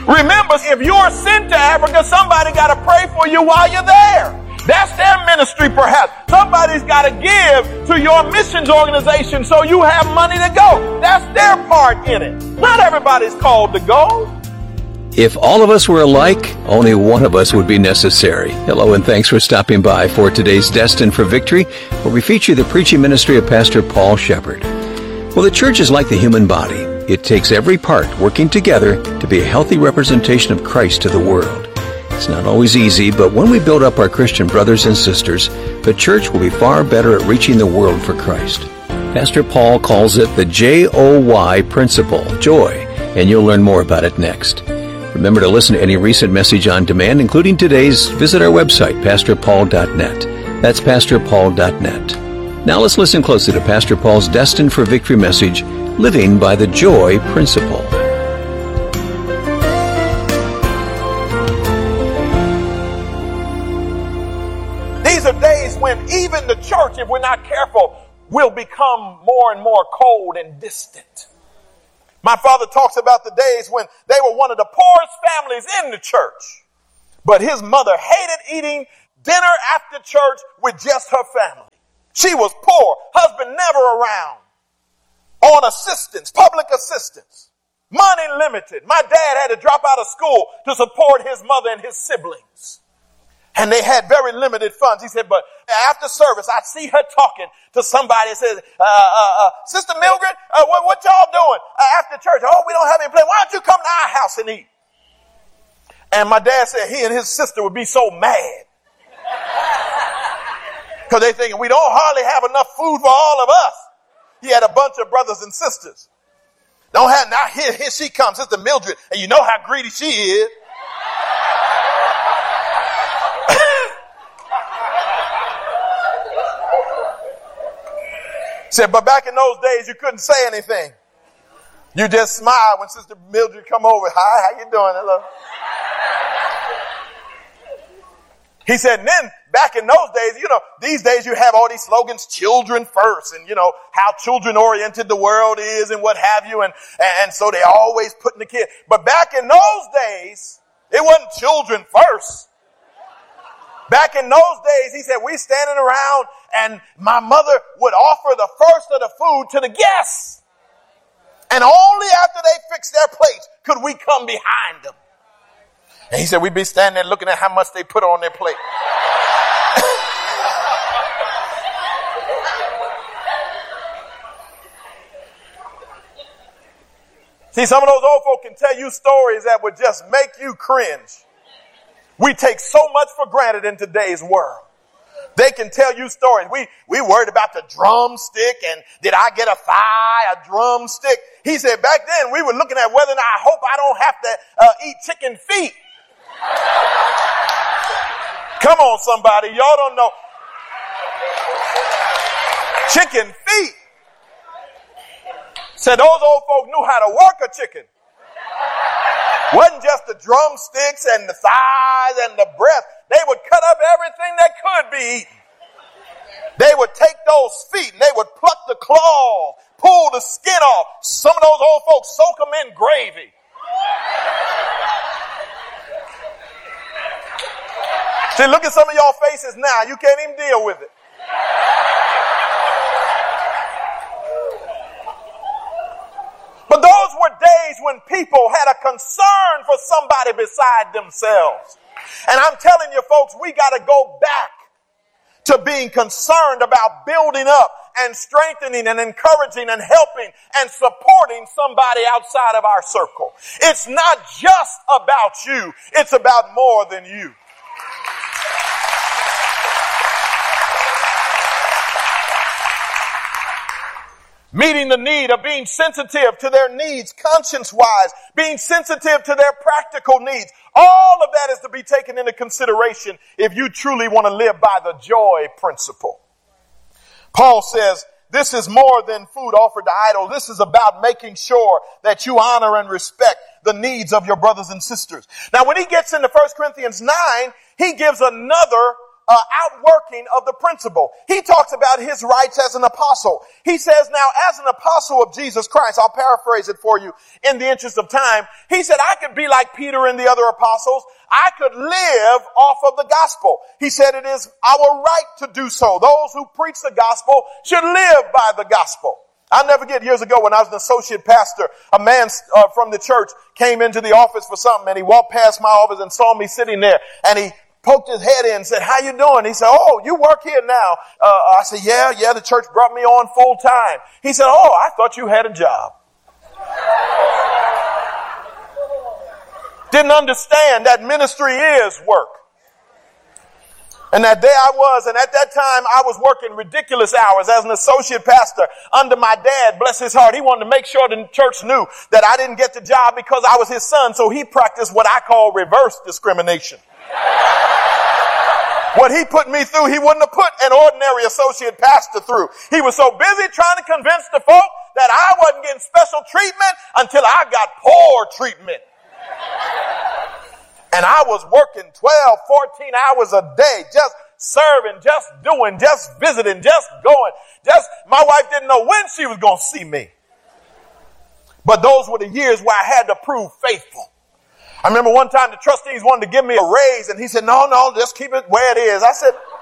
Remember, if you're sent to Africa, somebody got to pray for you while you're there. That's their ministry, perhaps. Somebody's got to give to your missions organization so you have money to go. That's their part in it. Not everybody's called to go. If all of us were alike, only one of us would be necessary. Hello and thanks for stopping by for today's Destined for Victory, where we feature the preaching ministry of Pastor Paul Shepherd. Well, the church is like the human body. It takes every part working together to be a healthy representation of Christ to the world. It's not always easy, but when we build up our Christian brothers and sisters, the church will be far better at reaching the world for Christ. Pastor Paul calls it the JOY principle, joy, and you'll learn more about it next. Remember to listen to any recent message on demand, including today's. Visit our website, pastorpaul.net. That's pastorpaul.net. Now let's listen closely to Pastor Paul's Destined for Victory message, Living by the Joy Principle. These are days when even the church, if we're not careful, will become more and more cold and distant. My father talks about the days when they were one of the poorest families in the church. But his mother hated eating dinner after church with just her family. She was poor, husband never around, on assistance, public assistance, money limited. My dad had to drop out of school to support his mother and his siblings. And they had very limited funds. He said, but after service, I see her talking to somebody and says, Sister Mildred, what y'all doing after church? Oh, we don't have any place. Why don't you come to our house and eat? And my dad said he and his sister would be so mad. Because they thinking we don't hardly have enough food for all of us. He had a bunch of brothers and sisters. Don't have, now here she comes, Sister Mildred, and you know how greedy she is. Said, but back in those days, you couldn't say anything. You just smile when Sister Mildred come over. Hi, how you doing? Hello. He said, and then back in those days, these days you have all these slogans, children first, and how children oriented the world is and what have you. And so they always putting the kid. But back in those days, it wasn't children first. Back in those days, he said, we standing around and my mother would offer the first of the food to the guests. And only after they fixed their plates could we come behind them. And he said, we'd be standing there looking at how much they put on their plate. See, some of those old folk can tell you stories that would just make you cringe. We take so much for granted in today's world. They can tell you stories. We worried about the drumstick and did I get a drumstick? He said back then we were looking at whether or not I hope I don't have to eat chicken feet. Come on, somebody. Y'all don't know. Chicken feet. Said those old folk knew how to work a chicken. Wasn't just the drumsticks and the thighs and the breast. They would cut up everything that could be eaten. They would take those feet and they would pluck the claws, pull the skin off. Some of those old folks soak them in gravy. See, look at some of y'all faces now. You can't even deal with it. But those were days when people had a concern for somebody beside themselves. And I'm telling you folks, we got to go back to being concerned about building up and strengthening and encouraging and helping and supporting somebody outside of our circle. It's not just about you. It's about more than you. Meeting the need of being sensitive to their needs, conscience-wise, being sensitive to their practical needs. All of that is to be taken into consideration if you truly want to live by the joy principle. Paul says, this is more than food offered to idols. This is about making sure that you honor and respect the needs of your brothers and sisters. Now, when he gets into 1 Corinthians 9, he gives another outworking of the principle. He talks about his rights as an apostle. He says, now, as an apostle of Jesus Christ, I'll paraphrase it for you in the interest of time. He said, I could be like Peter and the other apostles. I could live off of the gospel. He said, it is our right to do so. Those who preach the gospel should live by the gospel. I'll never forget years ago when I was an associate pastor, a man from the church came into the office for something, and he walked past my office and saw me sitting there, and he poked his head in and said, how you doing? He said, oh, you work here now. I said, yeah, the church brought me on full time. He said, oh, I thought you had a job. Didn't understand that ministry is work. And that day I was, and at that time I was working ridiculous hours as an associate pastor under my dad, bless his heart. He wanted to make sure the church knew that I didn't get the job because I was his son, so he practiced what I call reverse discrimination. What he put me through, he wouldn't have put an ordinary associate pastor through. He was so busy trying to convince the folk that I wasn't getting special treatment until I got poor treatment. And I was working 12, 14 hours a day, just serving, just doing, just visiting, just going. My wife didn't know when she was going to see me. But those were the years where I had to prove faithful. I remember one time the trustees wanted to give me a raise, and he said, no, just keep it where it is. I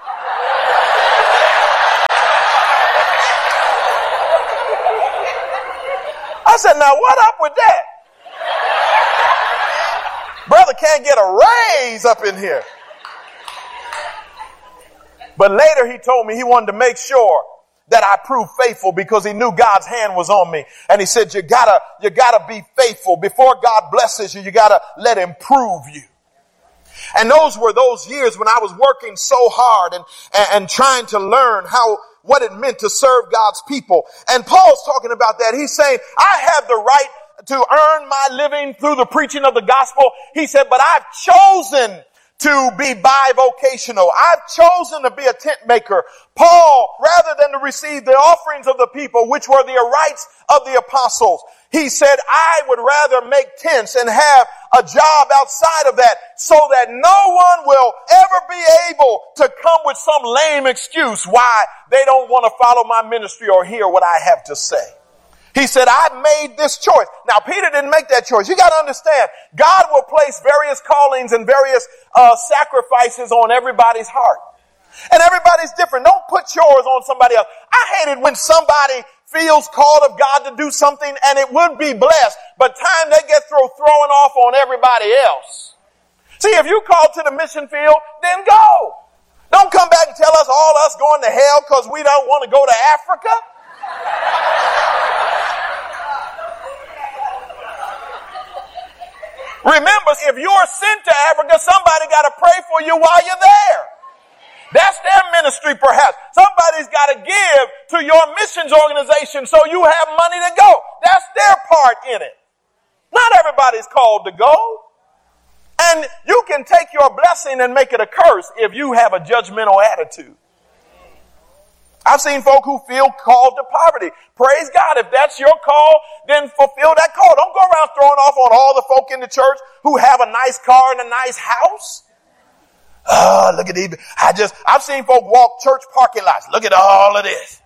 said, now what up with that? Brother can't get a raise up in here. But later he told me he wanted to make sure that I proved faithful because he knew God's hand was on me. And he said, you gotta be faithful. Before God blesses you, you gotta let him prove you. And those were those years when I was working so hard and trying to learn what it meant to serve God's people. And Paul's talking about that. He's saying, I have the right to earn my living through the preaching of the gospel. He said, but I've chosen to be bivocational. I've chosen to be a tent maker. Paul, rather than to receive the offerings of the people, which were the rights of the apostles, he said, I would rather make tents and have a job outside of that so that no one will ever be able to come with some lame excuse why they don't want to follow my ministry or hear what I have to say. He said, I made this choice. Now, Peter didn't make that choice. You got to understand, God will place various callings and various sacrifices on everybody's heart. And everybody's different. Don't put yours on somebody else. I hate it when somebody feels called of God to do something and it would be blessed, but time they get thrown off on everybody else. See, if you called to the mission field, then go. Don't come back and tell us all us going to hell because we don't want to go to Africa. Remember, if you're sent to Africa, somebody got to pray for you while you're there. That's their ministry, perhaps. Somebody's got to give to your missions organization so you have money to go. That's their part in it. Not everybody's called to go. And you can take your blessing and make it a curse if you have a judgmental attitude. I've seen folk who feel called to poverty. Praise God. If that's your call, then fulfill that call. Don't go around throwing off on all the folk in the church who have a nice car and a nice house. Oh, look at these. I've seen folk walk church parking lots. Look at all of this.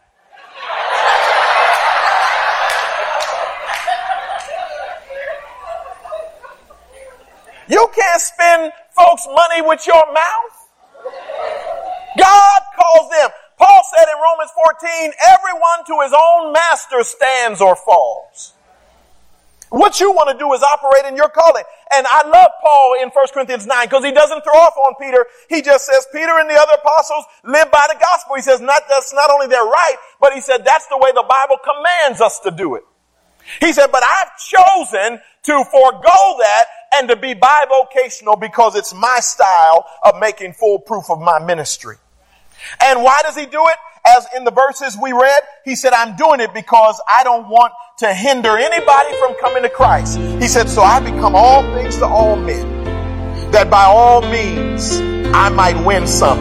You can't spend folks' money with your mouth. God calls them. Paul said in Romans 14, everyone to his own master stands or falls. What you want to do is operate in your calling. And I love Paul in 1 Corinthians 9 because he doesn't throw off on Peter. He just says, Peter and the other apostles live by the gospel. He says, that's not only their right, but he said, that's the way the Bible commands us to do it. He said, but I've chosen to forego that and to be bivocational because it's my style of making full proof of my ministry. And why does he do it? As in the verses we read, he said, I'm doing it because I don't want to hinder anybody from coming to Christ. He said, so I become all things to all men, that by all means I might win some.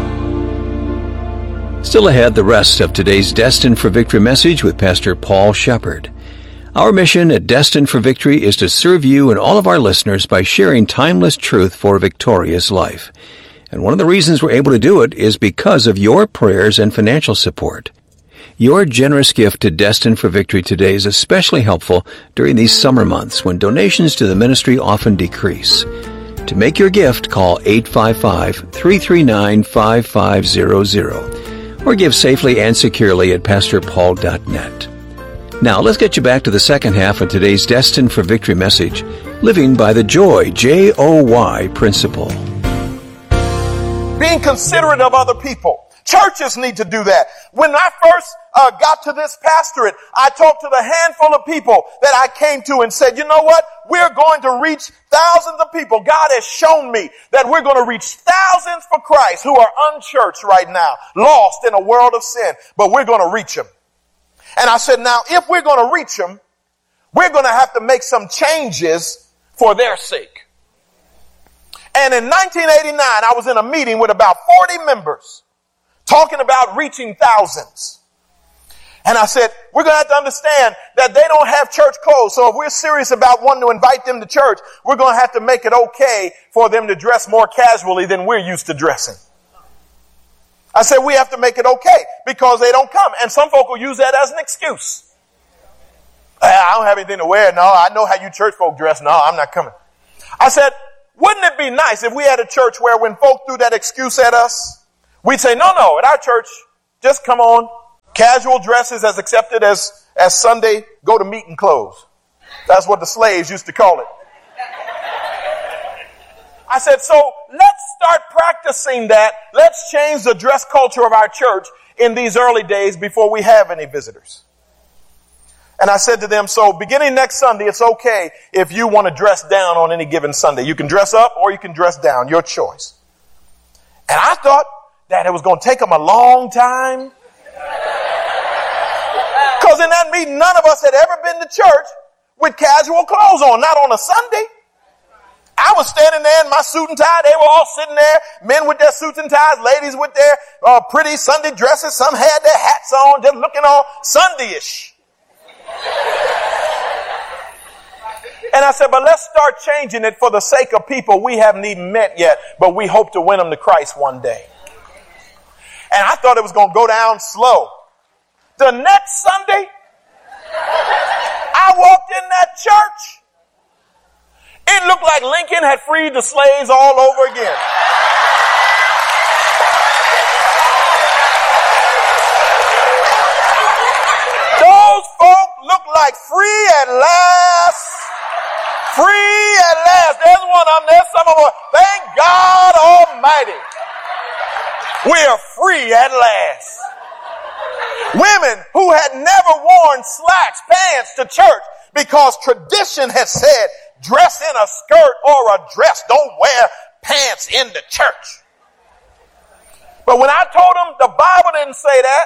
Still ahead, the rest of today's Destined for Victory message with Pastor Paul Shepard. Our mission at Destined for Victory is to serve you and all of our listeners by sharing timeless truth for a victorious life. And one of the reasons we're able to do it is because of your prayers and financial support. Your generous gift to Destined for Victory today is especially helpful during these summer months when donations to the ministry often decrease. To make your gift, call 855-339-5500 or give safely and securely at pastorpaul.net. Now, let's get you back to the second half of today's Destined for Victory message, Living by the Joy, J-O-Y principle. Being considerate of other people. Churches need to do that. When I first got to this pastorate, I talked to the handful of people that I came to and said, you know what? We're going to reach thousands of people. God has shown me that we're going to reach thousands for Christ who are unchurched right now, lost in a world of sin, but we're going to reach them. And I said, now, if we're going to reach them, we're going to have to make some changes for their sake. And in 1989, I was in a meeting with about 40 members talking about reaching thousands. And I said, we're going to have to understand that they don't have church clothes. So if we're serious about wanting to invite them to church, we're going to have to make it okay for them to dress more casually than we're used to dressing. I said, we have to make it okay because they don't come. And some folk will use that as an excuse. I don't have anything to wear. No, I know how you church folk dress. No, I'm not coming. I said, wouldn't it be nice if we had a church where when folk threw that excuse at us, we'd say, no, at our church, just come on. Casual dresses as accepted as Sunday go to meeting clothes. That's what the slaves used to call it. I said, so let's start practicing that. Let's change the dress culture of our church in these early days before we have any visitors. And I said to them, so beginning next Sunday, it's okay if you want to dress down on any given Sunday. You can dress up or you can dress down, your choice. And I thought that it was going to take them a long time. Because in that meeting, none of us had ever been to church with casual clothes on, not on a Sunday. I was standing there in my suit and tie. They were all sitting there, men with their suits and ties, ladies with their pretty Sunday dresses. Some had their hats on, just looking all Sunday-ish. And I said, but let's start changing it for the sake of people we haven't even met yet, but we hope to win them to Christ one day. And I thought it was going to go down slow. The next Sunday, I walked in that church. It looked like Lincoln had freed the slaves all over again. Those folk look like free at last. Free at last. There's one of them. There's some of them. Thank God Almighty. We are free at last. Women who had never worn slacks, pants to church because tradition had said, dress in a skirt or a dress. Don't wear pants in the church. But when I told them the Bible didn't say that,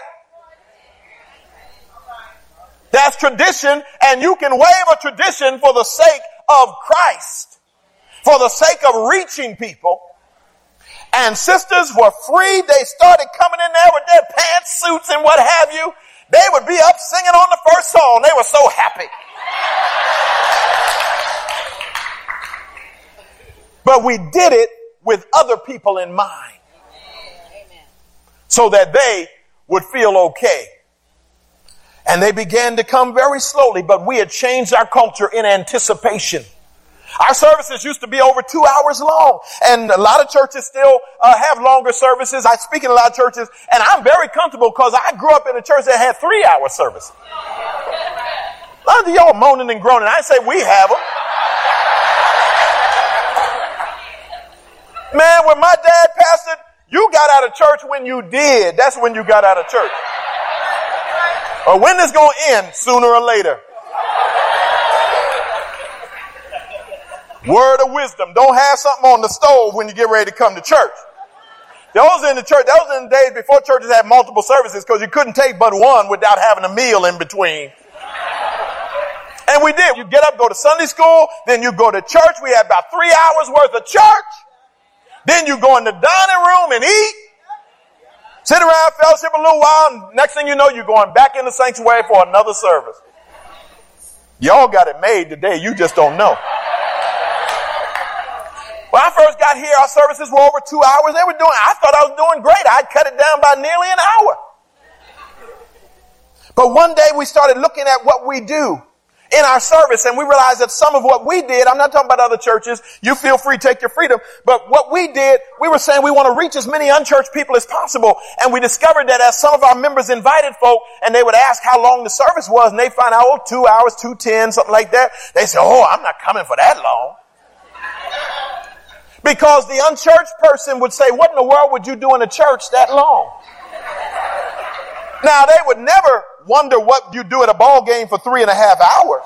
that's tradition, and you can waive a tradition for the sake of Christ, for the sake of reaching people. And sisters were free. They started coming in there with their pantsuits and what have you. They would be up singing on the first song. They were so happy. But we did it with other people in mind so that they would feel okay. And they began to come very slowly, but we had changed our culture in anticipation. Our services used to be over 2 hours long, and a lot of churches still have longer services. I speak in a lot of churches, and I'm very comfortable because I grew up in a church that had 3-hour services. A lot of y'all moaning and groaning. I say we have them. Man, when my dad pastored, you got out of church when you did. That's when you got out of church. Or when it's going to end, sooner or later. Word of wisdom. Don't have something on the stove when you get ready to come to church. Those in the church, those in the days before churches had multiple services because you couldn't take but one without having a meal in between. And we did. You get up, go to Sunday school, then you go to church. We had about 3 hours worth of church. Then you go in the dining room and eat. Sit around, fellowship a little while, and next thing you know, you're going back in the sanctuary for another service. Y'all got it made today. You just don't know. When I first got here, our services were over 2 hours. I thought I was doing great. I'd cut it down by nearly an hour. But one day we started looking at what we do in our service, and we realized that some of what we did, I'm not talking about other churches, you feel free, take your freedom, but what we did, we were saying we want to reach as many unchurched people as possible, and we discovered that as some of our members invited folk, and they would ask how long the service was, and they find out, 2 hours, 2:10, something like that, they say, I'm not coming for that long. Because the unchurched person would say, what in the world would you do in a church that long? Now, they would never wonder what you do at a ball game for 3.5 hours.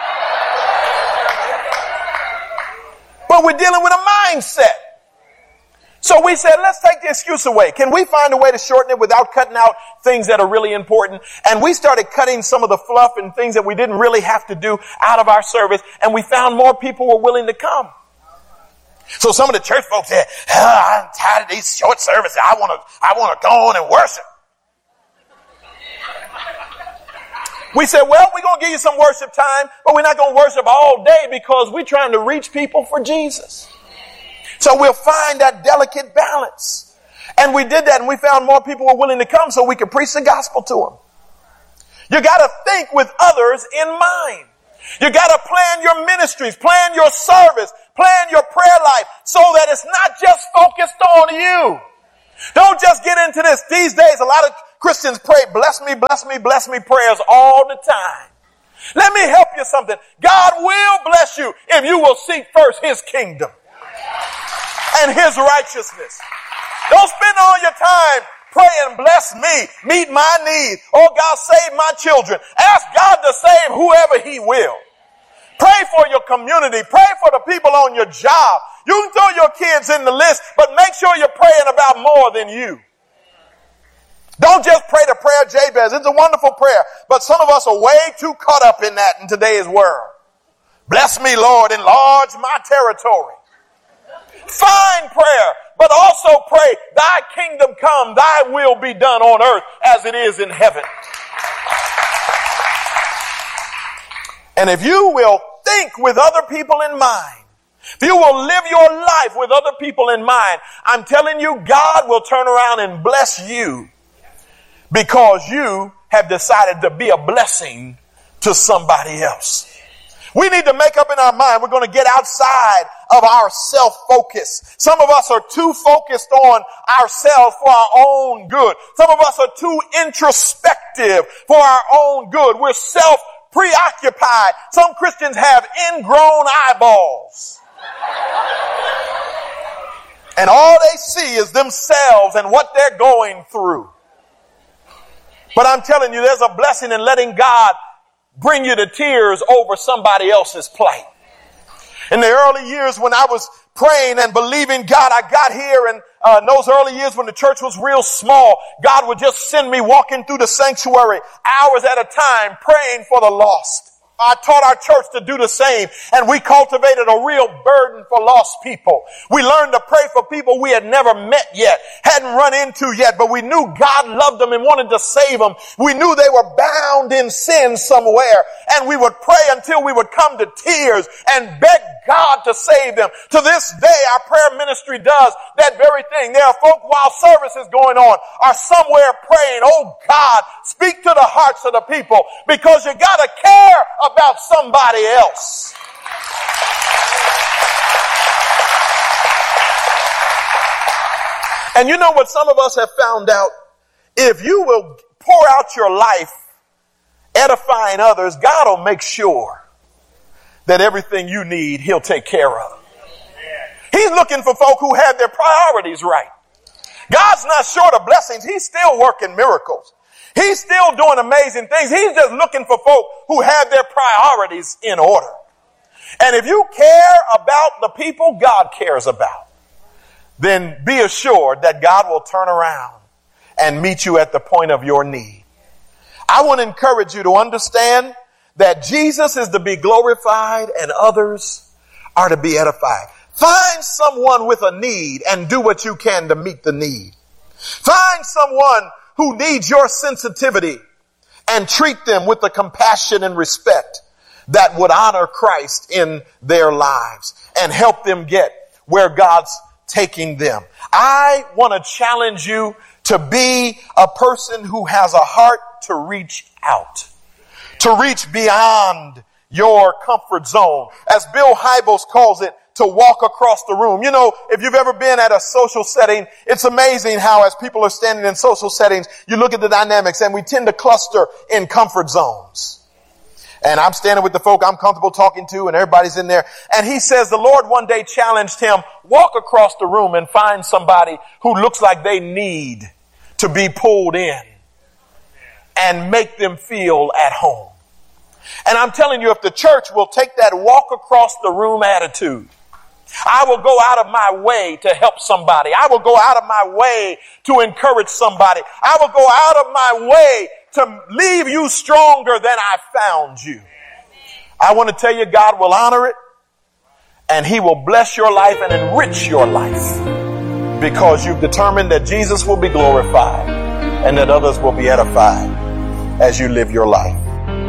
But we're dealing with a mindset. So we said, let's take the excuse away. Can we find a way to shorten it without cutting out things that are really important? And we started cutting some of the fluff and things that we didn't really have to do out of our service. And we found more people were willing to come. So some of the church folks said, I'm tired of these short services. I want to go on and worship. We said, well, we're going to give you some worship time, but we're not going to worship all day because we're trying to reach people for Jesus. So we'll find that delicate balance. And we did that, and we found more people were willing to come so we could preach the gospel to them. You got to think with others in mind. You got to plan your ministries, plan your service, plan your prayer life so that it's not just focused on you. Don't just get into this. These days, a lot of Christians pray, bless me, bless me, bless me prayers all the time. Let me help you something. God will bless you if you will seek first His kingdom and His righteousness. Don't spend all your time praying, bless me, meet my need. Oh, God, save my children. Ask God to save whoever He will. Pray for your community. Pray for the people on your job. You can throw your kids in the list, but make sure you're praying about more than you. Don't just pray the prayer of Jabez. It's a wonderful prayer, but some of us are way too caught up in that in today's world. Bless me, Lord, enlarge my territory. Fine prayer, but also pray, thy kingdom come, thy will be done on earth as it is in heaven. And if you will think with other people in mind, if you will live your life with other people in mind, I'm telling you, God will turn around and bless you because you have decided to be a blessing to somebody else. We need to make up in our mind we're going to get outside of our self-focus. Some of us are too focused on ourselves for our own good. Some of us are too introspective for our own good. We're self-preoccupied. Some Christians have ingrown eyeballs. And all they see is themselves and what they're going through. But I'm telling you, there's a blessing in letting God bring you to tears over somebody else's plight. In the early years when I was praying and believing God, I got here and in those early years when the church was real small, God would just send me walking through the sanctuary hours at a time praying for the lost. I taught our church to do the same, and we cultivated a real burden for lost people. We learned to pray for people we had never met yet, hadn't run into yet, but we knew God loved them and wanted to save them. We knew they were bound in sin somewhere, and we would pray until we would come to tears and beg God to save them. To this day, our prayer ministry does that very thing. There are folk while service is going on are somewhere praying, oh God, speak to the hearts of the people, because you got to care about somebody else. And you know what some of us have found out? If you will pour out your life edifying others, God will make sure that everything you need, He'll take care of. He's looking for folk who have their priorities right. God's not short of blessings. He's still working miracles. He's still doing amazing things. He's just looking for folk who have their priorities in order. And if you care about the people God cares about, then be assured that God will turn around and meet you at the point of your need. I want to encourage you to understand that Jesus is to be glorified and others are to be edified. Find someone with a need and do what you can to meet the need. Find someone who needs your sensitivity and treat them with the compassion and respect that would honor Christ in their lives and help them get where God's taking them. I want to challenge you to be a person who has a heart to reach out, to reach beyond your comfort zone. As Bill Hybels calls it, to walk across the room. You know, if you've ever been at a social setting, it's amazing how as people are standing in social settings, you look at the dynamics and we tend to cluster in comfort zones. And I'm standing with the folk I'm comfortable talking to and everybody's in there. And he says the Lord one day challenged him, walk across the room and find somebody who looks like they need to be pulled in and make them feel at home. And I'm telling you, if the church will take that walk across the room attitude, I will go out of my way to help somebody. I will go out of my way to encourage somebody. I will go out of my way to leave you stronger than I found you. I want to tell you, God will honor it and He will bless your life and enrich your life because you've determined that Jesus will be glorified and that others will be edified as you live your life.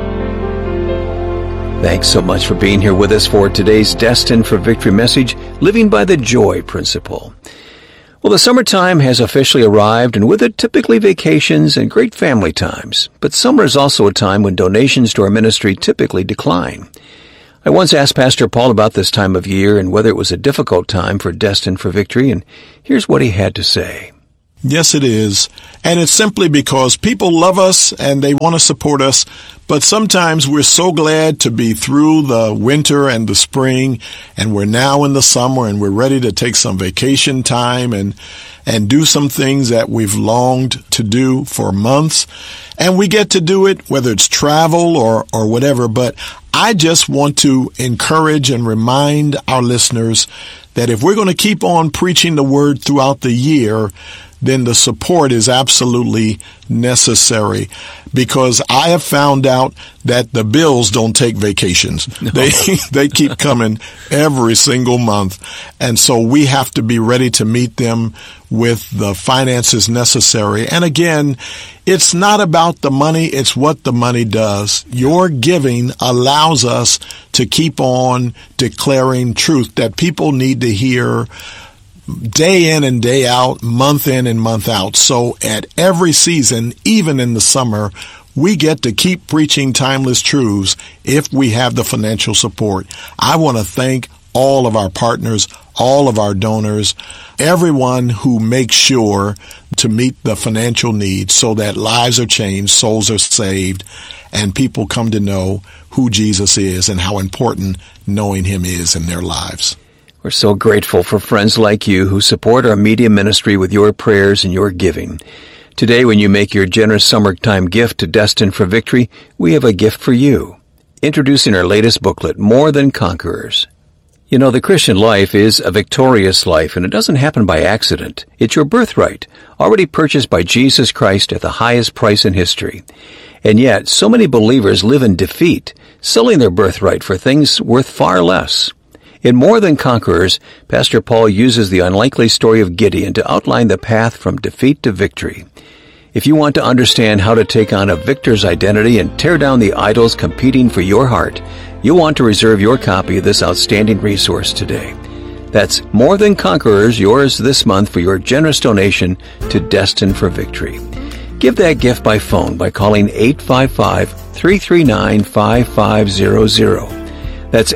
Thanks so much for being here with us for today's Destined for Victory message, Living by the Joy Principle. Well, the summertime has officially arrived, and with it typically vacations and great family times. But summer is also a time when donations to our ministry typically decline. I once asked Pastor Paul about this time of year and whether it was a difficult time for Destined for Victory, and here's what he had to say. Yes, it is. And it's simply because people love us and they want to support us. But sometimes we're so glad to be through the winter and the spring, and we're now in the summer and we're ready to take some vacation time and do some things that we've longed to do for months. And we get to do it, whether it's travel or whatever. But I just want to encourage and remind our listeners that if we're going to keep on preaching the word throughout the year, then the support is absolutely necessary, because I have found out that the bills don't take vacations. No. They keep coming every single month. And so we have to be ready to meet them with the finances necessary. And again, it's not about the money, it's what the money does. Your giving allows us to keep on declaring truth that people need to hear day in and day out, month in and month out. So at every season, even in the summer, we get to keep preaching timeless truths if we have the financial support. I want to thank all of our partners, all of our donors, everyone who makes sure to meet the financial needs so that lives are changed, souls are saved, and people come to know who Jesus is and how important knowing Him is in their lives. We're so grateful for friends like you who support our media ministry with your prayers and your giving. Today, when you make your generous summertime gift to Destined for Victory, we have a gift for you. Introducing our latest booklet, More Than Conquerors. You know, the Christian life is a victorious life, and it doesn't happen by accident. It's your birthright, already purchased by Jesus Christ at the highest price in history. And yet, so many believers live in defeat, selling their birthright for things worth far less. In More Than Conquerors, Pastor Paul uses the unlikely story of Gideon to outline the path from defeat to victory. If you want to understand how to take on a victor's identity and tear down the idols competing for your heart, you'll want to reserve your copy of this outstanding resource today. That's More Than Conquerors, yours this month for your generous donation to Destined for Victory. Give that gift by phone by calling 855-339-5500. That's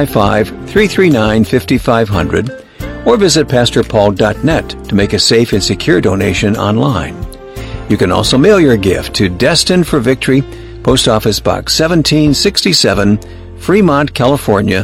855-339-5500, or visit pastorpaul.net to make a safe and secure donation online. You can also mail your gift to Destined for Victory, Post Office Box 1767, Fremont, California,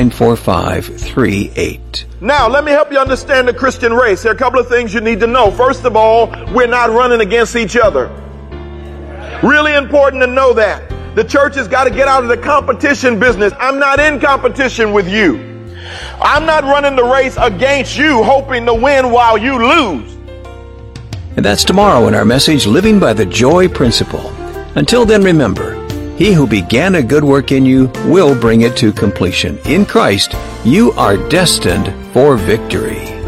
94538. Now, let me help you understand the Christian race. There are a couple of things you need to know. First of all, we're not running against each other. Really important to know that. The church has got to get out of the competition business. I'm not in competition with you. I'm not running the race against you, hoping to win while you lose. And that's tomorrow in our message, Living by the Joy Principle. Until then, remember, He who began a good work in you will bring it to completion. In Christ, you are destined for victory.